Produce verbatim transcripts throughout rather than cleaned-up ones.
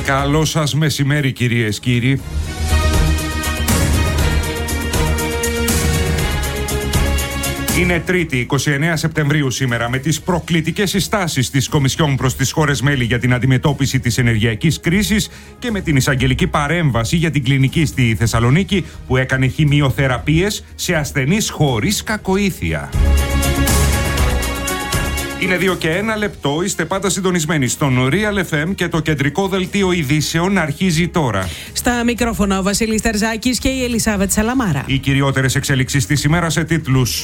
Καλό σας μεσημέρι, κυρίες, κύριοι. Είναι Τρίτη, εικοστή ενάτη Σεπτεμβρίου σήμερα, με τις προκλητικές συστάσεις της Κομισιόν προς τις χώρες μέλη για την αντιμετώπιση της ενεργειακής κρίσης και με την εισαγγελική παρέμβαση για την κλινική στη Θεσσαλονίκη που έκανε χημειοθεραπείες σε ασθενείς χωρίς κακοήθεια. Είναι δύο και ένα λεπτό, είστε πάντα συντονισμένοι στον Real εφ εμ και το κεντρικό δελτίο ειδήσεων αρχίζει τώρα. Στα μικρόφωνα ο Βασίλης Τερζάκης και η Ελισάβετ Σαλαμάρα. Οι κυριότερες εξελίξεις της ημέρας σε τίτλους.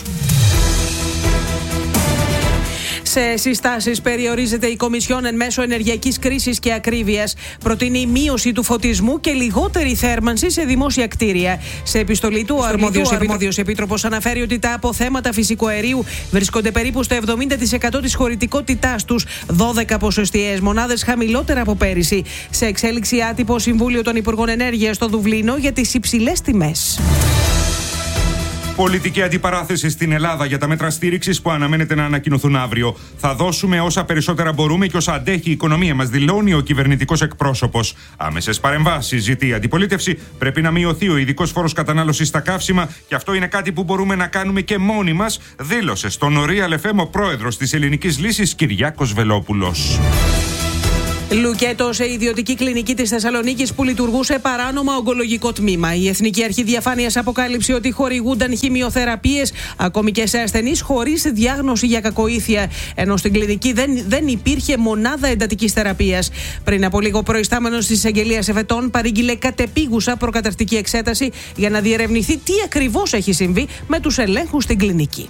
Σε συστάσεις περιορίζεται η Κομισιόν εν μέσω ενεργειακής κρίσης και ακρίβειας. Προτείνει μείωση του φωτισμού και λιγότερη θέρμανση σε δημόσια κτίρια. Σε επιστολή του, ο αρμόδιος, αρμόδιος επίτροπος αναφέρει ότι τα αποθέματα φυσικού αερίου βρίσκονται περίπου στο εβδομήντα τοις εκατό της χωρητικότητάς τους, δώδεκα ποσοστιαίες μονάδες χαμηλότερα από πέρυσι. Σε εξέλιξη άτυπο Συμβούλιο των Υπουργών Ενέργειας στο Δουβλίνο για τις υψηλές τιμές. Πολιτική αντιπαράθεση στην Ελλάδα για τα μέτρα στήριξης που αναμένεται να ανακοινωθούν αύριο. Θα δώσουμε όσα περισσότερα μπορούμε και όσα αντέχει η οικονομία μας, δηλώνει ο κυβερνητικός εκπρόσωπος. Άμεσες παρεμβάσεις ζητεί η αντιπολίτευση. Πρέπει να μειωθεί ο ειδικός φόρος κατανάλωσης στα καύσιμα και αυτό είναι κάτι που μπορούμε να κάνουμε και μόνοι μας, δήλωσε στον Real εφ εμ ο πρόεδρος της Ελληνικής Λύσης Κυριάκος Βελόπουλος. Λουκέτο σε ιδιωτική κλινική της Θεσσαλονίκης που λειτουργούσε παράνομα ογκολογικό τμήμα. Η Εθνική Αρχή Διαφάνειας αποκάλυψε ότι χορηγούνταν χημειοθεραπείες ακόμη και σε ασθενείς χωρίς διάγνωση για κακοήθεια, ενώ στην κλινική δεν, δεν υπήρχε μονάδα εντατικής θεραπείας. Πριν από λίγο, προϊστάμενος της εισαγγελίας Εφετών παρήγγειλε κατεπίγουσα προκαταρκτική εξέταση για να διερευνηθεί τι ακριβώς έχει συμβεί με τους ελέγχους στην κλινική.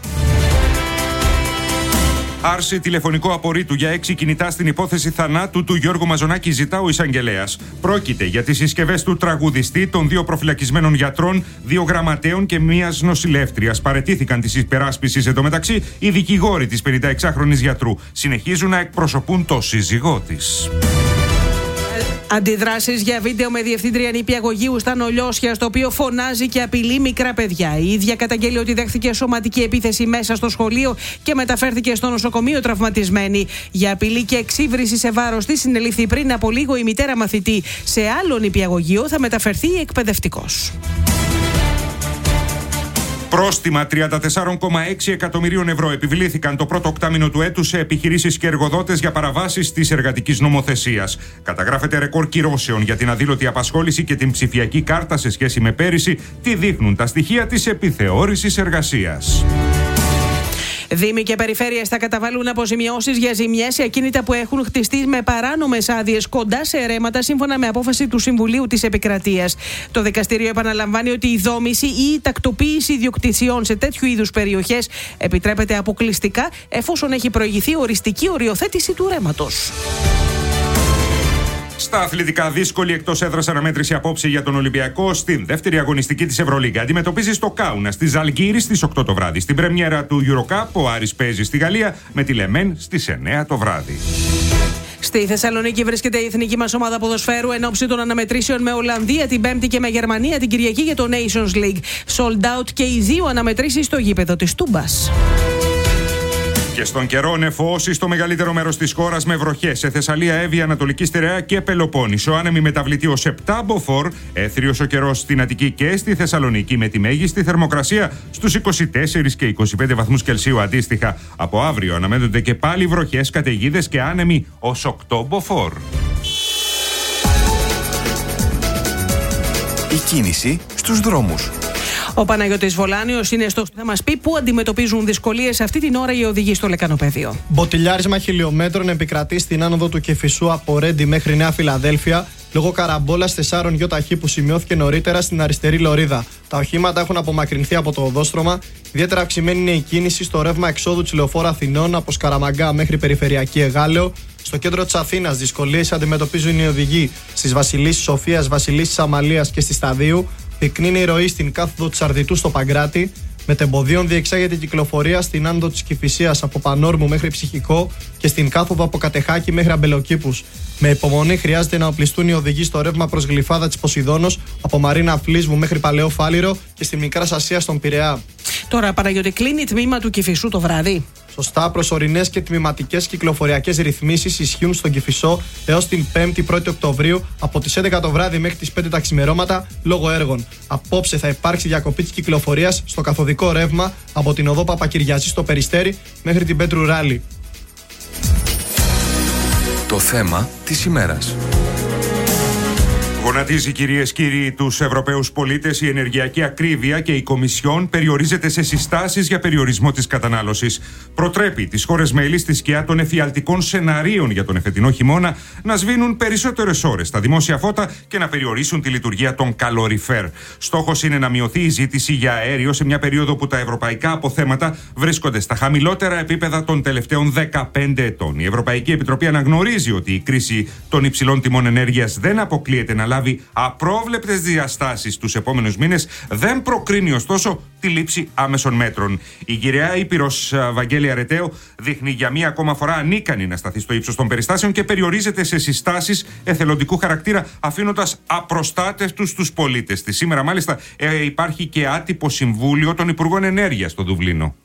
Άρση τηλεφωνικό απορρίτου για έξι κινητά στην υπόθεση θανάτου του Γιώργου Μαζονάκη, ζητά ο εισαγγελέας. Πρόκειται για τις συσκευές του τραγουδιστή, των δύο προφυλακισμένων γιατρών, δύο γραμματέων και μιας νοσηλεύτριας. Παραιτήθηκαν της υπεράσπισης. Εντωμεταξύ, οι δικηγόροι της πενηνταεξάχρονης γιατρού συνεχίζουν να εκπροσωπούν το σύζυγό της. Αντιδράσεις για βίντεο με διευθύντρια νηπιαγωγείου στα Νολιώσια, στο οποίο φωνάζει και απειλεί μικρά παιδιά. Η ίδια καταγγέλει ότι δέχθηκε σωματική επίθεση μέσα στο σχολείο και μεταφέρθηκε στο νοσοκομείο τραυματισμένη. Για απειλή και εξύβριση σε βάρος της συνελήφθη πριν από λίγο η μητέρα μαθητή. Σε άλλο νηπιαγωγείο θα μεταφερθεί εκπαιδευτικός. Πρόστιμα τριάντα τέσσερα κόμμα έξι εκατομμυρίων ευρώ επιβλήθηκαν το πρώτο οκτάμηνο του έτους σε επιχειρήσεις και εργοδότες για παραβάσεις της εργατικής νομοθεσίας. Καταγράφεται ρεκόρ κυρώσεων για την αδήλωτη απασχόληση και την ψηφιακή κάρτα σε σχέση με πέρυσι. Τι δείχνουν τα στοιχεία της επιθεώρησης εργασίας. Δήμοι και περιφέρειες θα καταβάλουν αποζημιώσεις για ζημιές σε ακίνητα που έχουν χτιστεί με παράνομες άδειες κοντά σε ερέματα, σύμφωνα με απόφαση του Συμβουλίου της Επικρατείας. Το δικαστήριο επαναλαμβάνει ότι η δόμηση ή η τακτοποίηση ιδιοκτησιών σε τέτοιου είδους περιοχές επιτρέπεται αποκλειστικά εφόσον έχει προηγηθεί οριστική οριοθέτηση του ρέματος. Στα αθλητικά, δύσκολη εκτός έδρας αναμέτρηση απόψε για τον Ολυμπιακό στην δεύτερη αγωνιστική της Ευρωλίγκα. Αντιμετωπίζει στο Κάουνα στη Ζαλγκύρη στις οκτώ το βράδυ. Στην πρεμιέρα του EuroCup ο Άρης παίζει στη Γαλλία με τη Λεμέν στις εννέα το βράδυ. Στη Θεσσαλονίκη βρίσκεται η εθνική μας ομάδα ποδοσφαίρου εν ώψη των αναμετρήσεων με Ολλανδία την Πέμπτη και με Γερμανία την Κυριακή για το Nations League. Sold out και οι δύο αναμετρήσεις στο γήπεδο της Τούμπας. Και στον καιρό, νεφώσει στο μεγαλύτερο μέρος της χώρας με βροχές. Σε Θεσσαλία, Εύβοια, Ανατολική Στερεά και Πελοπόννησο. Άνεμη μεταβλητή ως επτά μποφόρ. Έθριος ο καιρός στην Αττική και στη Θεσσαλονίκη, με τη μέγιστη θερμοκρασία στους είκοσι τέσσερις και είκοσι πέντε βαθμούς Κελσίου αντίστοιχα. Από αύριο αναμένονται και πάλι βροχές, καταιγίδες και άνεμοι ως οκτώ μποφόρ. Η κίνηση στους δρόμους. Ο Παναγιώτης Βολάνιος είναι στο θα μας πει πού αντιμετωπίζουν δυσκολίες αυτή την ώρα οι οδηγοί στο Λεκανοπέδιο. Μποτιλιάρισμα χιλιόμετρων επικρατεί στην άνοδο του Κεφισού από Ρέντι μέχρι Νέα Φιλαδέλφια λόγω καραμπόλας τεσσάρων γιοταχή που σημειώθηκε νωρίτερα στην αριστερή λωρίδα. Τα οχήματα έχουν απομακρυνθεί από το οδόστρωμα. Ιδιαίτερα αυξημένη είναι η κίνηση στο ρεύμα εξόδου της λεωφόρου Αθηνών από Σκαραμαγκά μέχρι Περιφερειακή Εγάλεο. Στο κέντρο της Αθήνας δυσκολίες αντιμετωπίζουν οι οδηγοί στις Βασιλίσσης Σοφίας, Βασιλίσσης Αμαλίας και στη Σταδίου. Πυκνή είναι η ροή στην κάθοδο της Αρδιτού στο Παγκράτη. Μετεμποδίων διεξάγεται η κυκλοφορία στην άνοδο της Κηφισίας από Πανόρμου μέχρι Ψυχικό και στην κάθοδο από Κατεχάκη μέχρι Αμπελοκήπους. Με υπομονή χρειάζεται να οπλιστούν οι οδηγοί στο ρεύμα προς Γλυφάδα της Ποσειδώνος από Μαρίνα Φλίσβου μέχρι Παλαιό Φάληρο και στη Μικρά Ασία στον Πειραιά. Τώρα, Παναγιώτη, κλείνει τμήμα του Κηφισού το βράδυ. Σωστά, προσωρινές και τμηματικές κυκλοφοριακές ρυθμίσεις ισχύουν στον Κηφισό έως την πέμπτη πρώτη Οκτωβρίου από τις έντεκα το βράδυ μέχρι τις πέντε τα ξημερώματα λόγω έργων. Απόψε θα υπάρξει διακοπή της κυκλοφορίας στο καθοδικό ρεύμα από την οδό Παπακυριαζή στο Περιστέρι μέχρι την Πέτρου Ράλη. Το θέμα της ημέρας. Γονατίζει, κυρίες και κύριοι, τους Ευρωπαίους πολίτες η ενεργειακή ακρίβεια και η Κομισιόν περιορίζεται σε συστάσεις για περιορισμό της κατανάλωσης. Προτρέπει τις χώρες μέλη στη σκιά των εφιαλτικών σεναρίων για τον εφετινό χειμώνα να σβήνουν περισσότερες ώρες στα δημόσια φώτα και να περιορίσουν τη λειτουργία των καλοριφέρ. Στόχος είναι να μειωθεί η ζήτηση για αέριο σε μια περίοδο που τα ευρωπαϊκά αποθέματα βρίσκονται στα χαμηλότερα επίπεδα των τελευταίων δεκαπέντε ετών. Η Ευρωπαϊκή Επιτροπή αναγνωρίζει ότι η κρίση των υψηλών τιμών ενέργειας δεν αποκλείεται να λάβει απρόβλεπτες διαστάσεις τους επόμενους μήνες, δεν προκρίνει ωστόσο τη λήψη άμεσων μέτρων. Η γυραιά Ήπειρος Βαγγέλη Ρετέο δείχνει για μία ακόμα φορά ανίκανη να σταθεί στο ύψος των περιστάσεων και περιορίζεται σε συστάσεις εθελοντικού χαρακτήρα, αφήνοντας απροστάτευτους τους πολίτες της. Σήμερα, μάλιστα, ε, υπάρχει και άτυπο συμβούλιο των Υπουργών Ενέργειας στο Δουβλίνο.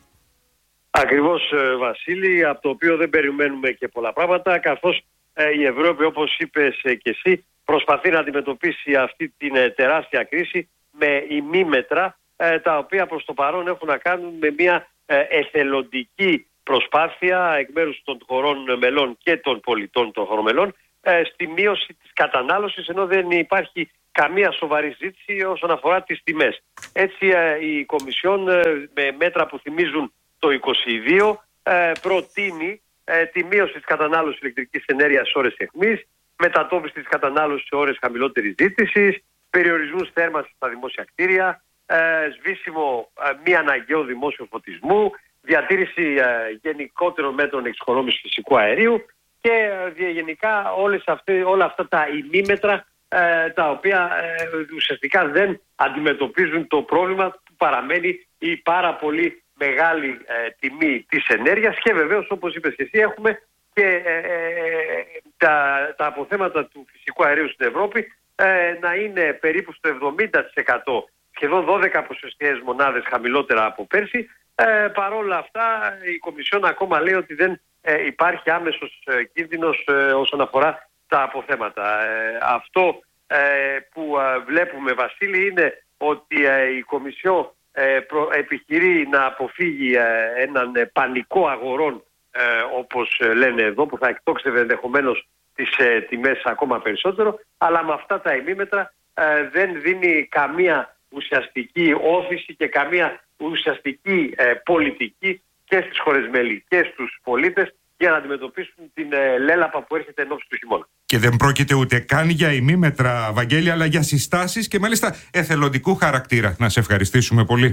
Ακριβώς, Βασίλη, από το οποίο δεν περιμένουμε και πολλά πράγματα, καθώς ε, η Ευρώπη, όπως είπες ε, και εσύ, προσπαθεί να αντιμετωπίσει αυτή την ε, τεράστια κρίση με ημίμετρα, ε, τα οποία προς το παρόν έχουν να κάνουν με μια ε, εθελοντική προσπάθεια εκ μέρους των χωρών μελών και των πολιτών των χωρών μελών ε, στη μείωση της κατανάλωσης, ενώ δεν υπάρχει καμία σοβαρή ζήτηση όσον αφορά τις τιμές. Έτσι ε, η Κομισιόν ε, με μέτρα που θυμίζουν το είκοσι δύο ε, προτείνει ε, τη μείωση της κατανάλωσης ηλεκτρικής ενέργειας σε ώρες αιχμής, μετατόπιση της κατανάλωσης σε ώρες χαμηλότερης ζήτησης, περιορισμούς θέρμανσης στα δημόσια κτίρια, ε, σβήσιμο ε, μη αναγκαίου δημόσιου φωτισμού, διατήρηση ε, γενικότερων μέτρων εξοικονόμησης φυσικού αερίου και ε, γενικά όλες αυτές, όλα αυτά τα ημίμετρα ε, τα οποία ε, ουσιαστικά δεν αντιμετωπίζουν το πρόβλημα που παραμένει η πάρα πολύ μεγάλη ε, τιμή της ενέργειας και βεβαίως, όπως είπες και εσύ, έχουμε και ε, ε, τα, τα αποθέματα του φυσικού αερίου στην Ευρώπη ε, να είναι περίπου στο εβδομήντα τοις εκατό, σχεδόν δώδεκα ποσοστιαίες μονάδες χαμηλότερα από πέρσι. Ε, παρόλα αυτά η Κομισιόν ακόμα λέει ότι δεν ε, υπάρχει άμεσος ε, κίνδυνος ε, όσον αφορά τα αποθέματα. Ε, αυτό ε, που ε, βλέπουμε, Βασίλη, είναι ότι ε, η Κομισιόν ε, προ, επιχειρεί να αποφύγει ε, έναν ε, πανικό αγορών, ε, όπως ε, λένε εδώ, που θα εκτόξευε ενδεχομένως τις ε, τιμές ακόμα περισσότερο, αλλά με αυτά τα ημίμετρα ε, δεν δίνει καμία ουσιαστική όθηση και καμία ουσιαστική ε, πολιτική και στις χώρες μέλη και στους πολίτες για να αντιμετωπίσουν την ε, λέλαπα που έρχεται ενώπιση του χειμώνα. Και δεν πρόκειται ούτε καν για ημίμετρα, Βαγγέλη, αλλά για συστάσεις και μάλιστα εθελοντικού χαρακτήρα. Να σε ευχαριστήσουμε πολύ.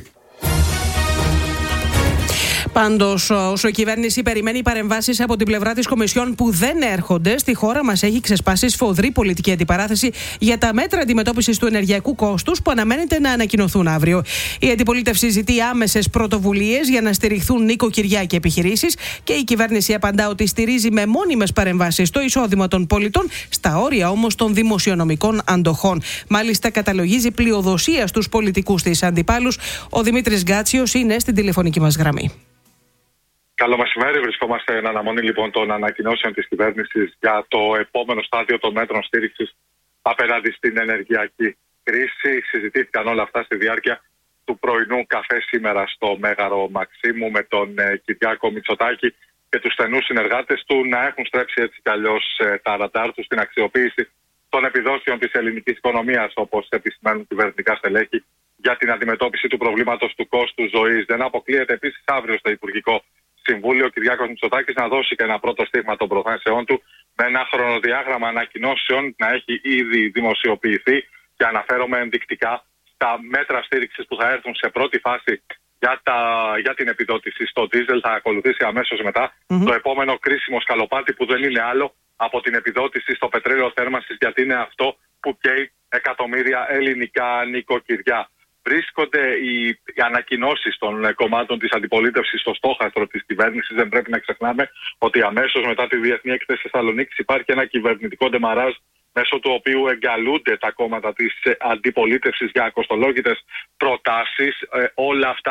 Πάντως, όσο η κυβέρνηση περιμένει παρεμβάσεις από την πλευρά της Κομισιόν που δεν έρχονται, στη χώρα μας έχει ξεσπάσει σφοδρή πολιτική αντιπαράθεση για τα μέτρα αντιμετώπισης του ενεργειακού κόστους που αναμένεται να ανακοινωθούν αύριο. Η αντιπολίτευση ζητεί άμεσες πρωτοβουλίες για να στηριχθούν νοικοκυριά και επιχειρήσεις και η κυβέρνηση απαντά ότι στηρίζει με μόνιμες παρεμβάσεις το εισόδημα των πολιτών, στα όρια όμως των δημοσιονομικών αντοχών. Μάλιστα, καταλογίζει πλειοδοσία στους πολιτικούς της αντιπάλους. Ο Δημήτρης Γκάτσιος είναι στην τηλεφωνική μας γραμμή. Καλό μεσημέρι. Βρισκόμαστε εν αναμονή λοιπόν των ανακοινώσεων της κυβέρνησης για το επόμενο στάδιο των μέτρων στήριξης απέναντι στην ενεργειακή κρίση. Συζητήθηκαν όλα αυτά στη διάρκεια του πρωινού καφέ σήμερα στο Μέγαρο Μαξίμου με τον ε, Κυριάκο Μητσοτάκη και τους στενούς συνεργάτες του να έχουν στρέψει έτσι κι αλλιώς ε, τα ραντάρ τους στην αξιοποίηση των επιδόσεων της ελληνικής οικονομίας, όπως επισημαίνουν κυβερνητικά στελέχη, για την αντιμετώπιση του προβλήματος του κόστου ζωής. Δεν αποκλείεται επίσης αύριο στο Υπουργικό Συμβούλιο ο Κυριάκος Μητσοτάκης να δώσει και ένα πρώτο στίγμα των προθέσεών του με ένα χρονοδιάγραμμα ανακοινώσεων να έχει ήδη δημοσιοποιηθεί και αναφέρομαι ενδεικτικά στα μέτρα στήριξης που θα έρθουν σε πρώτη φάση για, τα, για την επιδότηση στο ντίζελ. Θα ακολουθήσει αμέσως μετά mm-hmm. το επόμενο κρίσιμο σκαλοπάτι που δεν είναι άλλο από την επιδότηση στο πετρέλαιο θέρμανσης, γιατί είναι αυτό που καίει εκατομμύρια ελληνικά νοικοκυριά. Βρίσκονται οι, οι ανακοινώσεις των κομμάτων της αντιπολίτευσης στο στόχαστρο της κυβέρνησης. Δεν πρέπει να ξεχνάμε ότι αμέσως μετά τη Διεθνή Έκθεση Θεσσαλονίκης υπάρχει ένα κυβερνητικό ντεμαράζ μέσω του οποίου εγκαλούνται τα κόμματα της αντιπολίτευσης για ακοστολόγητες προτάσεις. Ε, όλα αυτά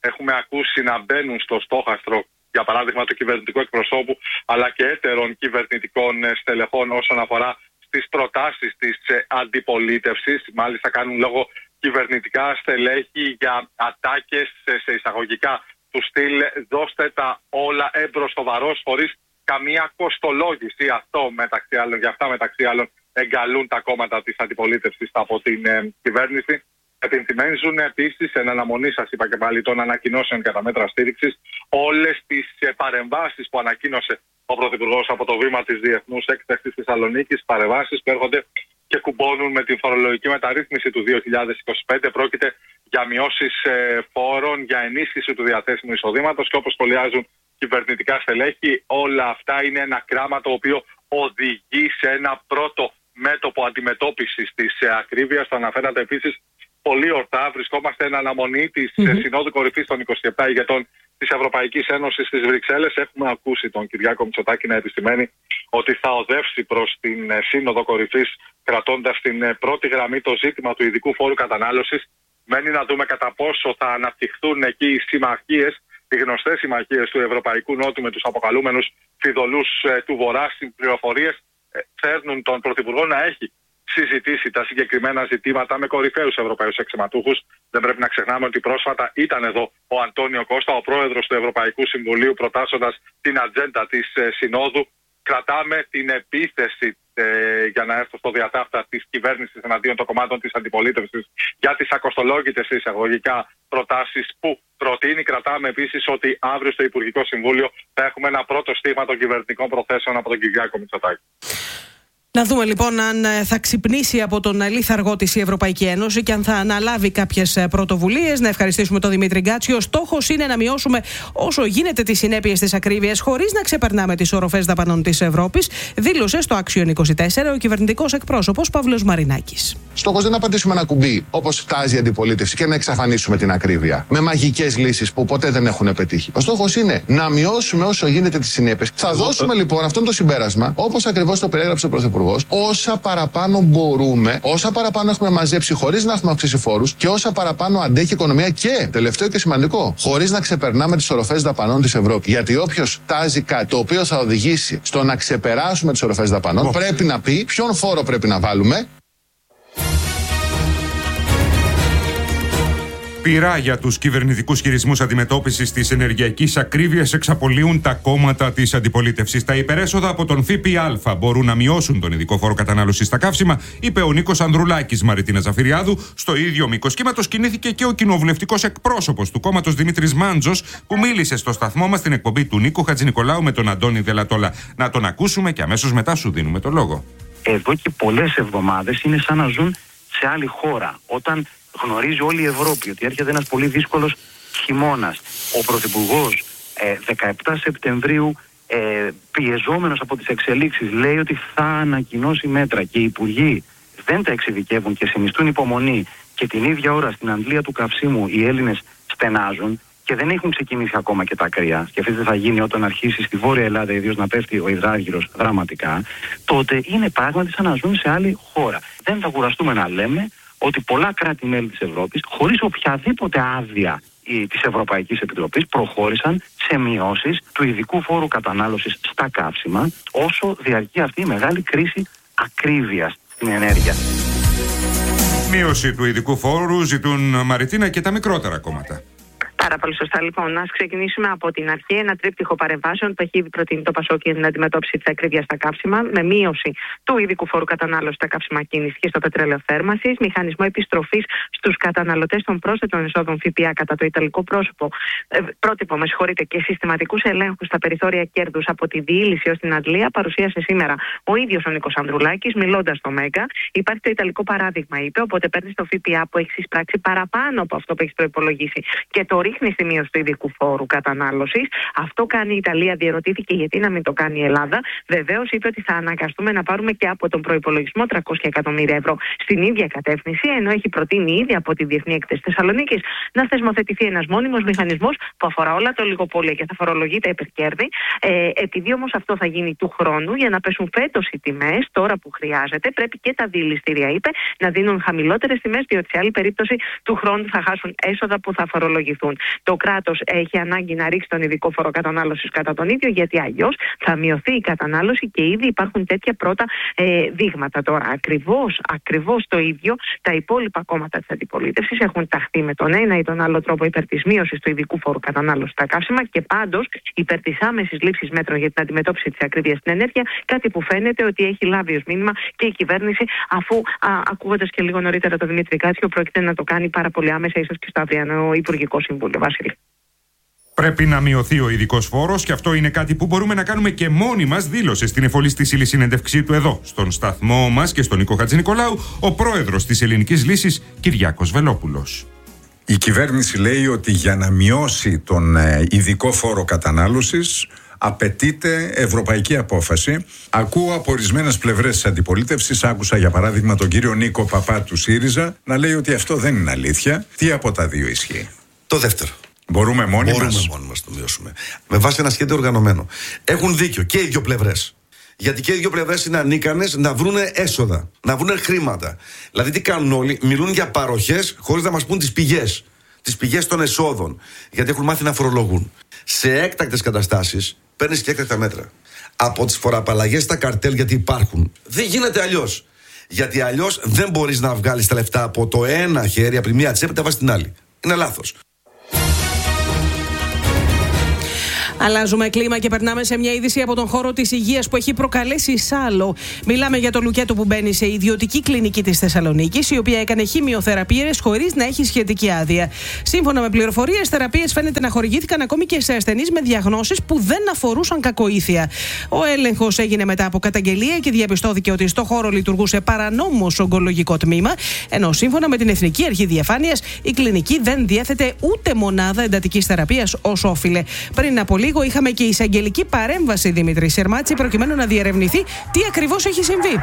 έχουμε ακούσει να μπαίνουν στο στόχαστρο, για παράδειγμα του κυβερνητικού εκπροσώπου, αλλά και έτερων κυβερνητικών στελεχών όσον αφορά στις προτάσεις της αντιπολίτευσης. Μάλιστα κάνουν λόγο κυβερνητικά στελέχη για ατάκες σε εισαγωγικά του στυλ «δώστε τα όλα εμπροστοβαρός» χωρίς καμία κοστολόγηση. Αυτό μεταξύ άλλων, για αυτά μεταξύ άλλων εγκαλούν τα κόμματα της αντιπολίτευσης από την ε, κυβέρνηση. Επιθυμίζουν επίσης, εν αναμονή, σας είπα και πάλι, των ανακοινώσεων κατά μέτρα στήριξης, όλες τις ε, παρεμβάσεις που ανακοίνωσε ο Πρωθυπουργός από το βήμα της Διεθνούς Έκταξης της Θεσσαλονίκης, παρεμβάσεις που έρχονται και κουμπώνουν με την φορολογική μεταρρύθμιση του δύο χιλιάδες είκοσι πέντε. Πρόκειται για μειώσεις ε, φόρων, για ενίσχυση του διαθέσιμου εισοδήματος και όπως σχολιάζουν κυβερνητικά στελέχη, όλα αυτά είναι ένα κράμα το οποίο οδηγεί σε ένα πρώτο μέτωπο αντιμετώπισης της ε, ακρίβειας. Το αναφέρατε επίσης πολύ ορθά. Βρισκόμαστε εν αναμονή της mm-hmm. Συνόδου Κορυφής των είκοσι επτά ηγετών της Ευρωπαϊκής Ένωσης στις Βρυξέλλες. Έχουμε ακούσει τον Κυριάκο Μητσοτάκη να επισημαίνει ότι θα οδεύσει προς την ε, Σύνοδο Κορυφής, κρατώντας στην ε, πρώτη γραμμή το ζήτημα του ειδικού φόρου κατανάλωσης. Μένει να δούμε κατά πόσο θα αναπτυχθούν εκεί οι συμμαχίες, οι γνωστές συμμαχίες του Ευρωπαϊκού Νότου με τους αποκαλούμενους φιδωλούς ε, του Βορρά. Στις πληροφορίες ε, φέρνουν τον Πρωθυπουργό να έχει συζητήσει τα συγκεκριμένα ζητήματα με κορυφαίους Ευρωπαίους αξιωματούχους. Δεν πρέπει να ξεχνάμε ότι πρόσφατα ήταν εδώ ο Αντώνιο Κώστα, ο πρόεδρος του Ευρωπαϊκού Συμβουλίου, προτάσσοντας την ατζέντα της ε, Συνόδου. Κρατάμε την επίθεση, ε, για να έρθω στο διατάφτα, της κυβέρνησης εναντίον των κομμάτων της αντιπολίτευσης για τις ακοστολόγητες εισαγωγικά προτάσεις που προτείνει. Κρατάμε επίσης ότι αύριο στο Υπουργικό Συμβούλιο θα έχουμε ένα πρώτο στίγμα των κυβερνητικών προθέσεων από τον Κυριάκο Μητσοτάκη. Να δούμε λοιπόν αν θα ξυπνήσει από τον λίθαργό της η Ευρωπαϊκή Ένωση και αν θα αναλάβει κάποιες πρωτοβουλίες. Να ευχαριστήσουμε τον Δημήτρη Γκάτσι. Ο στόχος είναι να μειώσουμε όσο γίνεται τις συνέπειες της ακρίβειας χωρίς να ξεπερνάμε τις οροφές δαπανών της Ευρώπης, δήλωσε στο Άξιον είκοσι τέσσερα ο κυβερνητικός εκπρόσωπος Παύλος Μαρινάκης. Στόχος δεν είναι να πατήσουμε ένα κουμπί όπως φτάζει η αντιπολίτευση και να εξαφανίσουμε την ακρίβεια με μαγικές λύσεις που ποτέ δεν έχουν πετύχει. Ο στόχος είναι να μειώσουμε όσο γίνεται τις συνέπειες. Θα δώσουμε λοιπόν αυτό το συμπέρασμα, όπως ακριβώς το περιέγραψε ο Πρωθυπουργός, όσα παραπάνω μπορούμε, όσα παραπάνω έχουμε μαζέψει χωρίς να έχουμε αυξήσει φόρους και όσα παραπάνω αντέχει η οικονομία και, τελευταίο και σημαντικό, χωρίς να ξεπερνάμε τις οροφές δαπανών της Ευρώπης. Γιατί όποιος τάζει κάτι το οποίο θα οδηγήσει στο να ξεπεράσουμε τις οροφές δαπανών, oh. πρέπει να πει ποιον φόρο πρέπει να βάλουμε. Πειρά για τους κυβερνητικούς χειρισμούς αντιμετώπισης της ενεργειακής ακρίβειας εξαπολύουν τα κόμματα της αντιπολίτευσης. Τα υπερέσοδα από τον ΦΠΑ μπορούν να μειώσουν τον ειδικό φόρο κατανάλωσης στα καύσιμα, είπε ο Νίκος Ανδρουλάκης. Μαριτίνα Ζαφυριάδου. Στο ίδιο μήκος κύματος κινήθηκε και ο κοινοβουλευτικός εκπρόσωπος του κόμματος Δημήτρης Μάντζος, που μίλησε στο σταθμό μας στην εκπομπή του Νίκου Χατζηνικολάου με τον Αντώνη Δελατόλα. Να τον ακούσουμε και αμέσως μετά σου δίνουμε το λόγο. Εδώ και πολλές εβδομάδες είναι σαν να ζουν σε άλλη χώρα. Όταν γνωρίζει όλη η Ευρώπη ότι έρχεται ένας πολύ δύσκολος χειμώνας. Ο Πρωθυπουργός ε, δεκαεπτά Σεπτεμβρίου, ε, πιεζόμενος από τις εξελίξεις, λέει ότι θα ανακοινώσει μέτρα και οι υπουργοί δεν τα εξειδικεύουν και συνιστούν υπομονή και την ίδια ώρα στην αντλία του καυσίμου οι Έλληνες στενάζουν και δεν έχουν ξεκινήσει ακόμα και τα κρύα. Σκεφτείτε τι θα γίνει όταν αρχίσει στη Βόρεια Ελλάδα ιδίως να πέφτει ο υδράργυρος δραματικά. Τότε είναι πράγματι σαν να ζουν σε άλλη χώρα. Δεν θα κουραστούμε να λέμε ότι πολλά κράτη-μέλη της Ευρώπης, χωρίς οποιαδήποτε άδεια της Ευρωπαϊκής Επιτροπής, προχώρησαν σε μειώσεις του ειδικού φόρου κατανάλωσης στα καύσιμα, όσο διαρκεί αυτή η μεγάλη κρίση ακρίβειας στην ενέργεια. Μείωση του ειδικού φόρου ζητούν, Μαριτίνα, και τα μικρότερα κόμματα. Πάρα πολύ σωστά. Λοιπόν, να ξεκινήσουμε από την αρχή. Ένα τρίπτυχο παρεμβάσεων που έχει ήδη προτείνει το Πασόκ για την αντιμετώπιση της ακρίβειας στα καύσιμα, με μείωση του ειδικού φόρου κατανάλωσης στα καύσιμα κίνησης και στο πετρέλαιο θέρμανσης, μηχανισμό επιστροφής στους καταναλωτές των πρόσθετων εσόδων ΦΠΑ κατά το ιταλικό πρόσωπο, ε, πρότυπο, με συγχωρείτε, και συστηματικούς ελέγχους στα περιθώρια κέρδους από τη διήλυση ως την αντλία, παρουσίασε σήμερα ο ίδιος ο Νίκος Ανδρουλάκης, μιλώντας στο Μέγκα. Υπάρχει το ιταλικό παράδειγμα, είπε, οπότε παίρνει το ΦΠΑ που έχει εισπράξει παραπάνω από αυτό που έχει προϋπολογίσει και το ρίχνει στη μείωση του ειδικού φόρου κατανάλωσης. Αυτό κάνει η Ιταλία, διερωτήθηκε γιατί να μην το κάνει η Ελλάδα. Βεβαίως είπε ότι θα αναγκαστούμε να πάρουμε και από τον προϋπολογισμό τριακόσια εκατομμύρια ευρώ στην ίδια κατεύθυνση, ενώ έχει προτείνει ήδη από τη Διεθνή Έκθεση Θεσσαλονίκης να θεσμοθετηθεί ένας μόνιμος μηχανισμός που αφορά όλα τα ολιγοπόλια και θα φορολογεί τα υπερκέρδη. Ε, επειδή όμως αυτό θα γίνει του χρόνου, για να πέσουν φέτος οι τιμές, τώρα που χρειάζεται, πρέπει και τα διελιστήρια, είπε, να δίνουν χαμηλότερες τιμές, διότι σε άλλη περίπτωση του χρόνου θα χάσουν έσοδα που θα φορολογηθούν. το κράτος έχει ανάγκη να ρίξει τον ειδικό φόρο κατανάλωσης κατά τον ίδιο, γιατί αλλιώς θα μειωθεί η κατανάλωση και ήδη υπάρχουν τέτοια πρώτα ε, δείγματα. Τώρα, ακριβώς, ακριβώς το ίδιο τα υπόλοιπα κόμματα της αντιπολίτευσης έχουν ταχθεί με τον ένα ή τον άλλο τρόπο υπέρ της μείωσης του ειδικού φόρου κατανάλωσης στα καύσιμα και πάντως υπέρ της άμεσης λήψης μέτρων για την αντιμετώπιση της ακρίβειας στην ενέργεια, κάτι που φαίνεται ότι έχει λάβει ως μήνυμα και η κυβέρνηση, αφού ακούγοντας και λίγο νωρίτερα τον Δημήτρη Κάτσιο, πρόκειται να το κάνει πάρα πολύ άμεσα, ίσως και στο αυριανό Υπουργικό Συμβούλιο. Βασίλη. Πρέπει να μειωθεί ο ειδικός φόρος και αυτό είναι κάτι που μπορούμε να κάνουμε και μόνοι μας, δήλωσε στην εφολή στη ύλη συνέντευξή του εδώ, στον σταθμό μας και στον Νίκο Χατζηνικολάου, ο πρόεδρος της Ελληνικής Λύσης, Κυριάκος Βελόπουλος. Η κυβέρνηση λέει ότι για να μειώσει τον ειδικό φόρο κατανάλωσης απαιτείται ευρωπαϊκή απόφαση. Ακούω από ορισμένες πλευρές της αντιπολίτευσης, άκουσα για παράδειγμα τον κύριο Νίκο Παπά του ΣΥΡΙΖΑ να λέει ότι αυτό δεν είναι αλήθεια. Τι από τα δύο ισχύει? Το δεύτερο. Μπορούμε μόνοι Μπορούμε μας. μόνοι μας το μειώσουμε. Με βάση ένα σχέδιο οργανωμένο. Έχουν δίκιο και οι δύο πλευρές. Γιατί και οι δύο πλευρές είναι ανίκανες να βρούνε έσοδα, να βρούνε χρήματα. Δηλαδή, τι κάνουν όλοι? Μιλούν για παροχές χωρίς να μας πούν τις πηγές. Τις πηγές των εσόδων. Γιατί έχουν μάθει να φορολογούν. Σε έκτακτες καταστάσεις παίρνεις και έκτακτα μέτρα. Από τις φοροαπαλλαγές στα καρτέλ, γιατί υπάρχουν. Δεν γίνεται αλλιώς. Γιατί αλλιώς δεν μπορείς να βγάλεις τα λεφτά από το ένα χέρι, από τη μία τσέπη, τα βάζεις στην άλλη. Είναι λάθος. Αλλάζουμε κλίμα και περνάμε σε μια είδηση από τον χώρο της υγείας που έχει προκαλέσει σάλο. Μιλάμε για το Λουκέτο που μπαίνει σε ιδιωτική κλινική της Θεσσαλονίκης, η οποία έκανε χημειοθεραπείες χωρίς να έχει σχετική άδεια. Σύμφωνα με πληροφορίες, θεραπείες φαίνεται να χορηγήθηκαν ακόμη και σε ασθενείς με διαγνώσεις που δεν αφορούσαν κακοήθεια. Ο έλεγχος έγινε μετά από καταγγελία και διαπιστώθηκε ότι στο χώρο λειτουργούσε παρανόμως ογκολογικό τμήμα, ενώ σύμφωνα με την Εθνική Αρχή Διαφάνειας, η κλινική δεν διέθετε ούτε μονάδα εντατικής θεραπείας όσο όφιλε. Πριν από λίγο είχαμε και εισαγγελική παρέμβαση, Δημήτρη Σερμάτση, προκειμένου να διερευνηθεί τι ακριβώς έχει συμβεί.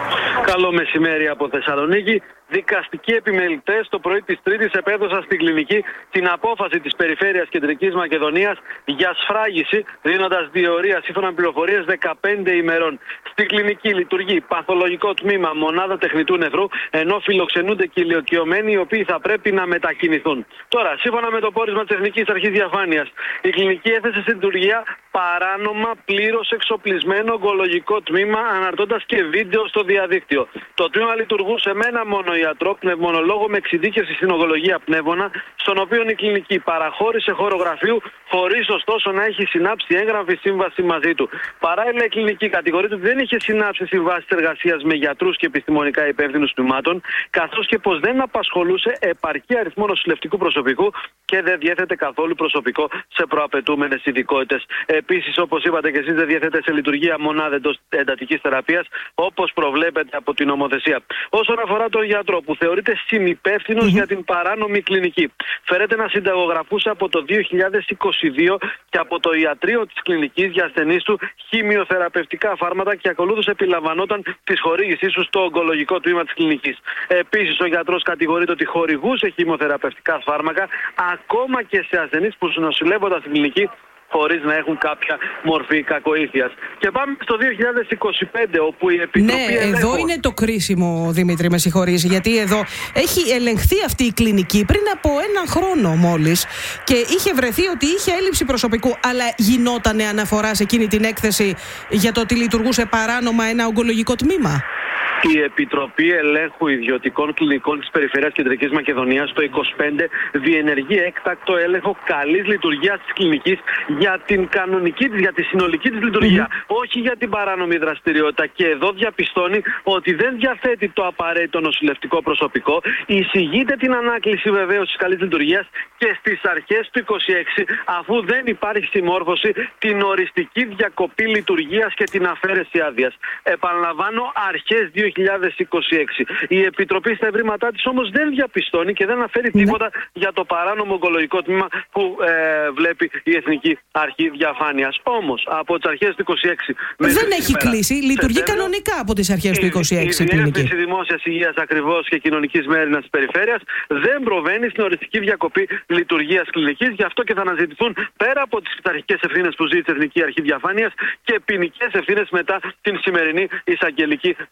Καλό μεσημέρι από Θεσσαλονίκη. Δικαστικοί επιμελητές το πρωί της Τρίτης επέδωσαν στην κλινική την απόφαση της Περιφέρειας Κεντρικής Μακεδονίας για σφράγιση, δίνοντας διορία σύμφωνα με πληροφορίες δεκαπέντε ημερών. Στην κλινική λειτουργεί παθολογικό τμήμα, μονάδα τεχνητού νευρού, ενώ φιλοξενούνται και ηλικιωμένοι οι οποίοι θα πρέπει να μετακινηθούν. Τώρα, σύμφωνα με το πόρισμα της Εθνικής Αρχής Διαφάνειας, η κλινική έθεσε στην λειτουργία παράνομα πλήρως εξοπλισμένο ογκολογικό τμήμα, αναρτώντας και βίντεο στο διαδίκτυο. Το τμήμα λειτουργούσε με ένα μόνο ιατρό πνευμονολόγο με εξειδίκευση στην ογκολογία πνεύμονα, στον οποίο η κλινική παραχώρησε χώρο γραφείου, χωρίς ωστόσο να έχει συνάψει έγγραφη σύμβαση μαζί του. Παράλληλα, η κλινική κατηγορείται ότι δεν είχε συνάψει συμβάσεις εργασίας με γιατρούς και επιστημονικά υπεύθυνους τμήματων, καθώς και πως δεν απασχολούσε επαρκή αριθμό νοσηλευτικού προσωπικού και δεν διέθετε καθόλου προσωπικό σε προαπαιτούμενες ειδικότητες. Επίσης, όπως είπατε και εσείς, δεν διέθετε σε λειτουργία μονάδα εντατικής θεραπείας, όπως προβλέπεται από την νομοθεσία. Όσον αφορά τον γιατρό που θεωρείται συνυπεύθυνος mm-hmm. για την παράνομη κλινική, φέρεται να συνταγογραφούσε από το δύο χιλιάδες είκοσι δύο και από το ιατρείο της κλινικής για ασθενείς του χημειοθεραπευτικά φάρμακα και ακολούθως επιλαμβανόταν τη χορήγησή του στο ογκολογικό τμήμα της κλινικής. Επίσης, ο γιατρός κατηγορείται ότι χορηγούσε χημειοθεραπευτικά φάρμακα ακόμα και σε ασθενείς που νοσηλεύονταν στην κλινική χωρίς να έχουν κάποια μορφή κακοήθειας. Και πάμε στο δύο χιλιάδες είκοσι πέντε, όπου η Επιτροπή Ναι, Ελέγχου... εδώ είναι το κρίσιμο, Δημήτρη, με συγχωρείς, γιατί εδώ έχει ελεγχθεί αυτή η κλινική πριν από ένα χρόνο μόλις και είχε βρεθεί ότι είχε έλλειψη προσωπικού, αλλά γινότανε αναφορά σε εκείνη την έκθεση για το ότι λειτουργούσε παράνομα ένα ογκολογικό τμήμα. Η Επιτροπή Ελέγχου Ιδιωτικών Κλινικών της Περιφέρειας Κεντρικής Μακεδονίας το είκοσι πέντε διενεργεί έκτακτο έλεγχο καλής λειτουργίας της κλινικής για την κανονική της, για τη συνολική της λειτουργία, mm-hmm. όχι για την παράνομη δραστηριότητα. Και εδώ διαπιστώνει ότι δεν διαθέτει το απαραίτητο νοσηλευτικό προσωπικό, εισηγείται την ανάκληση βεβαίως της καλής λειτουργίας και στις αρχές του είκοσι έξι, αφού δεν υπάρχει συμμόρφωση, την οριστική διακοπή λειτουργίας και την αφαίρεση άδειας. Επαναλαμβάνω, αρχές δύο χιλιάδες είκοσι έξι. Η Επιτροπή στα ευρήματά της όμως δεν διαπιστώνει και δεν αναφέρει ναι. τίποτα για το παράνομο ογκολογικό τμήμα που ε, βλέπει η Εθνική Αρχή Διαφάνειας. Όμως από τις αρχές του είκοσι έξι... Δεν έχει κλείσει, λειτουργεί κανονικά από τις αρχές του είκοσι έξι. Η, η Διεύθυνση Δημόσιας Υγείας ακριβώς και Κοινωνικής Μέρινας της Περιφέρειας δεν προβαίνει στην οριστική διακοπή λειτουργίας κλινικής. Γι' αυτό και θα αναζητηθούν πέρα από τις πειθαρχικές ευθύνες που ζήτησε η Εθνική Αρχή Διαφάνειας και ποινικές ευθύνες μετά την σημερινή εισαγγελική ε, παρέμβαση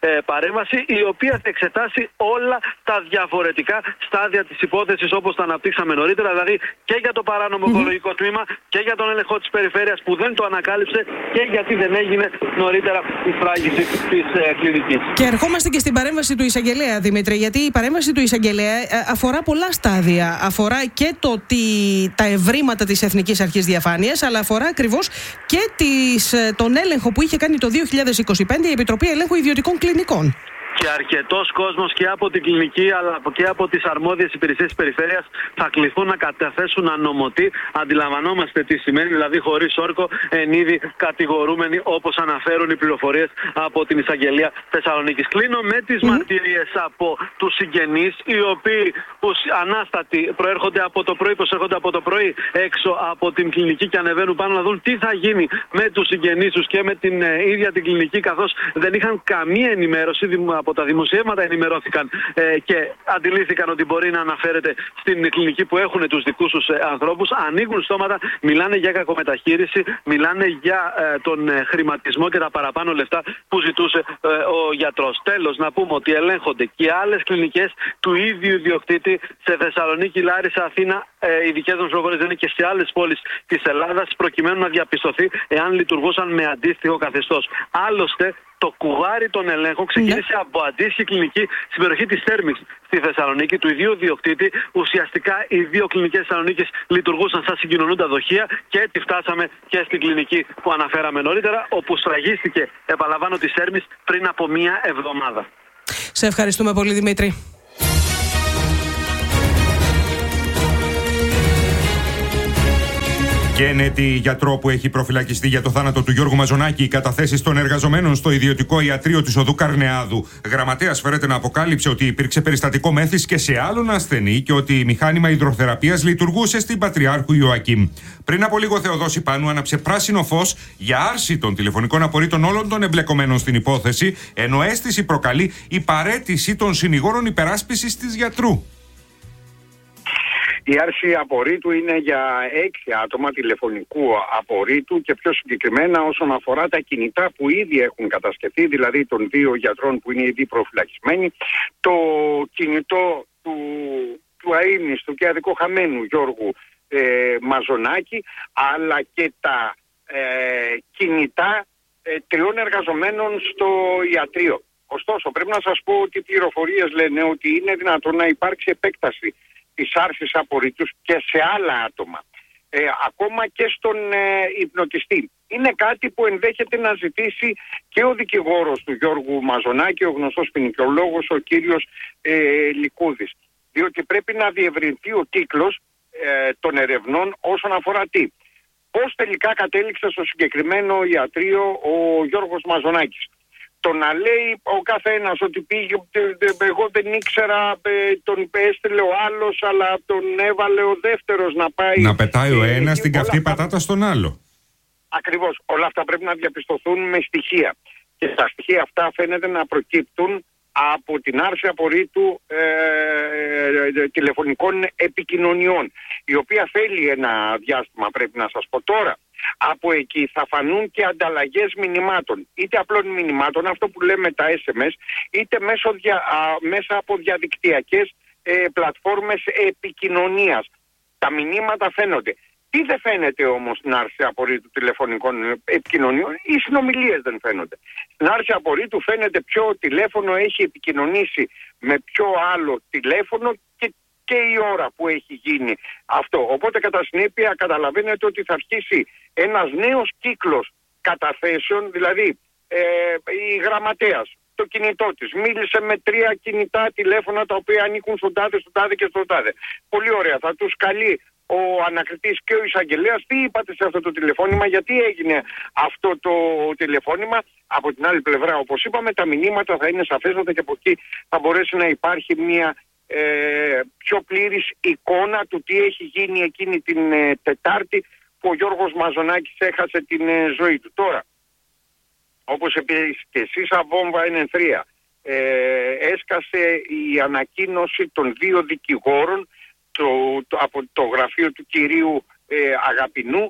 παρέμβαση η οποία θα εξετάσει όλα τα διαφορετικά στάδια της υπόθεσης όπως τα αναπτύξαμε νωρίτερα, δηλαδή και για το παράνομο mm-hmm. οικολογικό τμήμα και για τον έλεγχο της περιφέρειας που δεν το ανακάλυψε και γιατί δεν έγινε νωρίτερα η σφράγιση της ε, κλινικής. Και ερχόμαστε και στην παρέμβαση του εισαγγελέα, Δημήτρη, γιατί η παρέμβαση του εισαγγελέα αφορά πολλά στάδια. Αφορά και το ότι τα ευρήματα της Εθνικής Αρχής Διαφάνειας, αλλά αφορά ακριβώς και τις, τον έλεγχο που είχε κάνει το δύο χιλιάδες είκοσι πέντε η Επιτροπή Ελέγχου Ιδιωτικών Κλινικών. Και αρκετός κόσμος και από την κλινική αλλά και από τις αρμόδιες υπηρεσίες της περιφέρειας θα κληθούν να καταθέσουν ανομωτή. Αντιλαμβανόμαστε τι σημαίνει, δηλαδή χωρίς όρκο εν είδη κατηγορούμενοι, όπως αναφέρουν οι πληροφορίες από την Εισαγγελία Θεσσαλονίκης. Κλείνω με τις mm. μαρτυρίες από τους συγγενείς, οι οποίοι ανάστατοι προέρχονται από το πρωί, προσέρχονται από το πρωί έξω από την κλινική και ανεβαίνουν πάνω να δουν τι θα γίνει με τους συγγενείς τους και με την ε, ίδια την κλινική, καθώς δεν είχαν καμία ενημέρωση. Από τα δημοσιεύματα ενημερώθηκαν ε, και αντιλήφθηκαν ότι μπορεί να αναφέρεται στην κλινική που έχουν τους δικούς τους ε, ανθρώπους. Ανοίγουν στόματα, μιλάνε για κακομεταχείριση, μιλάνε για ε, τον ε, χρηματισμό και τα παραπάνω λεφτά που ζητούσε ε, ο γιατρός. Τέλος, να πούμε ότι ελέγχονται και άλλες κλινικές του ίδιου ιδιοκτήτη σε Θεσσαλονίκη, Λάρισα, Αθήνα. Ε, οι δικές μας πληροφορίες είναι και σε άλλες πόλεις της Ελλάδας, προκειμένου να διαπιστωθεί εάν λειτουργούσαν με αντίστοιχο καθεστώς. Άλλωστε, το κουβάρι των ελέγχων ξεκίνησε yeah. από αντίστοιχη κλινική στην περιοχή της Θέρμης στη Θεσσαλονίκη, του ιδίου διοκτήτη. Ουσιαστικά οι δύο κλινικές Θεσσαλονίκης λειτουργούσαν σαν συγκοινωνούντα δοχεία και έτσι φτάσαμε και στην κλινική που αναφέραμε νωρίτερα, όπου σφραγίστηκε, επαναλαμβάνω, της Θέρμης πριν από μία εβδομάδα. Σε ευχαριστούμε πολύ, Δημήτρη. Γένετη γιατρό που έχει προφυλακιστεί για το θάνατο του Γιώργου Μαζονάκη, οι καταθέσεις των εργαζομένων στο ιδιωτικό ιατρείο της οδού Καρνεάδου. Γραμματέας φέρεται να αποκάλυψε ότι υπήρξε περιστατικό μέθης και σε άλλον ασθενή και ότι μηχάνημα υδροθεραπείας λειτουργούσε στην Πατριάρχου Ιωακήμ. Πριν από λίγο, Θεοδόση Πάνου άναψε πράσινο φως για άρση των τηλεφωνικών απορρίτων όλων των εμπλεκομένων στην υπόθεση, ενώ αίσθηση προκαλεί η παραίτηση των συνηγόρων υπεράσπισης της γιατρού. Η άρση απορρίτου είναι για έξι άτομα τηλεφωνικού απορρίτου και πιο συγκεκριμένα όσον αφορά τα κινητά που ήδη έχουν κατασκευθεί, δηλαδή των δύο γιατρών που είναι ήδη προφυλακισμένοι, το κινητό του, του αείμνηστου και αδικοχαμένου Γιώργου ε, Μαζονάκη, αλλά και τα ε, κινητά ε, τριών εργαζομένων στο ιατρείο. Ωστόσο, πρέπει να σας πω ότι οι πληροφορίες λένε ότι είναι δυνατόν να υπάρξει επέκταση της άρσης απορρίτους και σε άλλα άτομα, ε, ακόμα και στον ε, υπνοτιστή. Είναι κάτι που ενδέχεται να ζητήσει και ο δικηγόρος του Γιώργου Μαζονάκη, ο γνωστός ποινικολόγος, ο κύριος ε, Λικούδης. Διότι πρέπει να διευρυνθεί ο κύκλος ε, των ερευνών όσον αφορά τι. Πώς τελικά κατέληξε στο συγκεκριμένο ιατρείο ο Γιώργος Μαζονάκης. Το να λέει ο καθένας ότι πήγε, εγώ δεν ήξερα, τον έστειλε ο άλλος, αλλά τον έβαλε ο δεύτερος να πάει. Να πετάει ο ένας την καυτή πατάτα στον άλλο. Ακριβώς. Όλα αυτά πρέπει να διαπιστωθούν με στοιχεία. Και τα στοιχεία αυτά φαίνεται να προκύπτουν από την άρση απορρίτου ε, ε, τηλεφωνικών επικοινωνιών, η οποία θέλει ένα διάστημα, πρέπει να σας πω τώρα. Από εκεί θα φανούν και ανταλλαγές μηνυμάτων, είτε απλών μηνυμάτων, αυτό που λέμε τα ες εμ ες, είτε μέσω δια, α, μέσα από διαδικτυακές ε, πλατφόρμες επικοινωνίας. Τα μηνύματα φαίνονται. Τι δεν φαίνεται όμως στην άρση απορρίτου τηλεφωνικών επικοινωνιών? Οι συνομιλίες δεν φαίνονται. Στην άρση απορρίτου φαίνεται ποιο τηλέφωνο έχει επικοινωνήσει με ποιο άλλο τηλέφωνο και και η ώρα που έχει γίνει αυτό. Οπότε κατά συνέπεια καταλαβαίνετε ότι θα αρχίσει ένας νέος κύκλος καταθέσεων, δηλαδή ε, η γραμματέας, το κινητό της μίλησε με τρία κινητά τηλέφωνα τα οποία ανήκουν στον τάδε, στον τάδε και στον τάδε. Πολύ ωραία, θα τους καλεί ο ανακριτής και ο εισαγγελέας. Τι είπατε σε αυτό το τηλεφώνημα, γιατί έγινε αυτό το τηλεφώνημα? Από την άλλη πλευρά, όπως είπαμε, τα μηνύματα θα είναι σαφέστατα και από εκεί θα μπορέσει να υπάρχει μια Ε, πιο πλήρης εικόνα του τι έχει γίνει εκείνη την ε, Τετάρτη που ο Γιώργος Μαζονάκης έχασε την ε, ζωή του. Τώρα, όπως επίσης και εσείς αβόμβα ενεθρία, ε, έσκασε η ανακοίνωση των δύο δικηγόρων το, το, από το γραφείο του κυρίου ε, Αγαπηνού,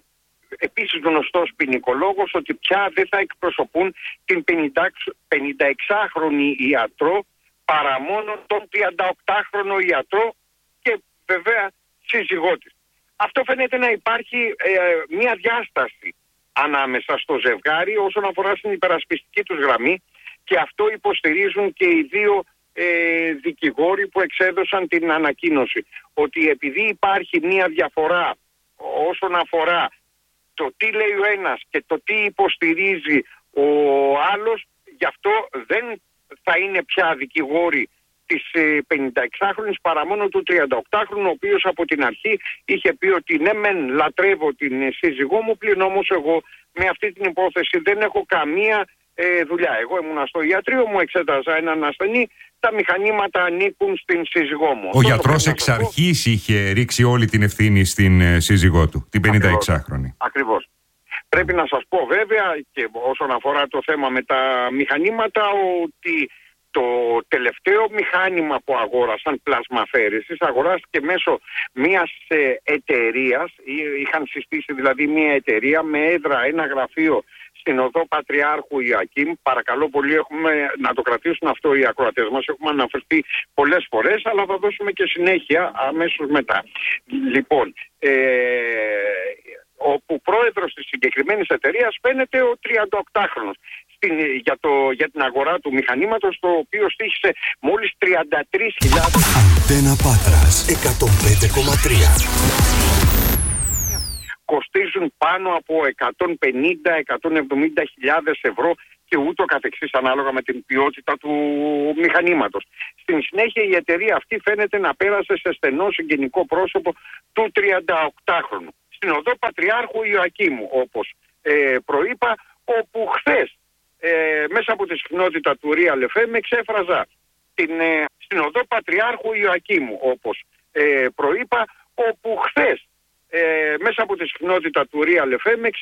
επίσης γνωστός ποινικολόγος, ότι πια δεν θα εκπροσωπούν την πενηνταεξάχρονη ιατρό παρά μόνο τον τριανταοκτάχρονο ιατρό και βέβαια σύζυγό της. Αυτό φαίνεται να υπάρχει ε, μια διάσταση ανάμεσα στο ζευγάρι όσον αφορά στην υπερασπιστική τους γραμμή, και αυτό υποστηρίζουν και οι δύο ε, δικηγόροι που εξέδωσαν την ανακοίνωση. Ότι επειδή υπάρχει μια διαφορά όσον αφορά το τι λέει ο ένας και το τι υποστηρίζει ο άλλος, γι' αυτό δεν θα είναι πια δικηγόροι της πενηνταεξάχρονης παρά μόνο του τριανταοκτάχρονου, ο οποίος από την αρχή είχε πει ότι ναι μεν λατρεύω την σύζυγό μου, πλην όμως εγώ με αυτή την υπόθεση δεν έχω καμία ε, δουλειά. Εγώ ήμουνα στο ιατρείο μου, εξέταζα έναν ασθενή, τα μηχανήματα ανήκουν στην σύζυγό μου. Ο γιατρός εξ αρχής είχε ρίξει όλη την ευθύνη στην ε, σύζυγό του, την πενηνταεξάχρονη. Ακριβώς. Πρέπει να σας πω βέβαια, και όσον αφορά το θέμα με τα μηχανήματα, ότι το τελευταίο μηχάνημα που αγόρασαν πλασμαφέρησης αγοράστηκε μέσω μιας ε, εταιρείας, είχαν συστήσει δηλαδή μια εταιρεία με έδρα ένα γραφείο στην οδό Πατριάρχου Ιωακήμ. Παρακαλώ πολύ, έχουμε να το κρατήσουν αυτό οι ακροατές μας, έχουμε αναφερθεί πολλές φορές, αλλά θα δώσουμε και συνέχεια αμέσως μετά. Λοιπόν, ε, όπου πρόεδρος της συγκεκριμένης εταιρείας φαίνεται ο τριανταοκτάχρονος στην, για, το, για την αγορά του μηχανήματος, το οποίο στοίχησε μόλις τριάντα τρεις χιλιάδες. Αντένα Πάτρας εκατόν πέντε κόμμα τρία. Κοστίζουν πάνω από εκατόν πενήντα με εκατόν εβδομήντα χιλιάδες ευρώ και ούτω καθεξής, ανάλογα με την ποιότητα του μηχανήματος. Στην συνέχεια η εταιρεία αυτή φαίνεται να πέρασε σε στενό συγγενικό πρόσωπο του τριανταοκτάχρονου στην οδό Πατριάρχου Ιωακήμου, όπως ε, προείπα, όπου χθες ε, μέσα από τη συχνότητα του Real εφ εμ εξέφραζα την, ε, στην οδό Πατριάρχου Ιωακήμου, όπως ε, προείπα, όπου χθες ε, μέσα από τη συχνότητα του Real εφ εμ